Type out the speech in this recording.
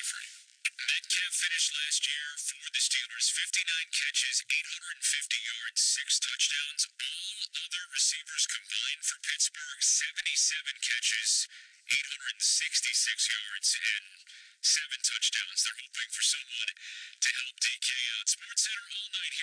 Metcalf finished last year for the Steelers, 59 catches, 850 yards, 6 touchdowns. All other receivers combined for Pittsburgh, 77 catches, 866 yards, and 7 touchdowns. They're hoping for someone to help DK out. SportsCenter all night here.